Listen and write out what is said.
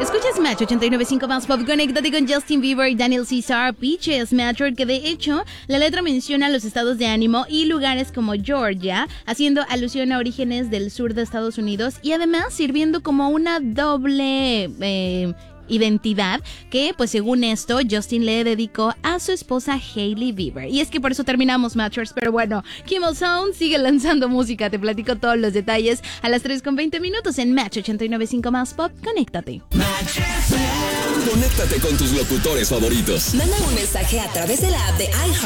Escuchas Match 89.5 más pop. Conéctate con Justin Bieber, Daniel Caesar, Peaches, Matchwork, que de hecho la letra menciona los estados de ánimo y lugares como Georgia, haciendo alusión a orígenes del sur de Estados Unidos y además sirviendo como una doble identidad que, pues según esto, Justin le dedicó a su esposa Hailey Bieber. Y es que por eso terminamos Matchers, pero bueno, Kimmel Sound sigue lanzando música. Te platico todos los detalles a las 3:20 en Match 89.5 más pop. Conéctate. Conéctate con tus locutores favoritos. Manda un mensaje a través de la app de iHeart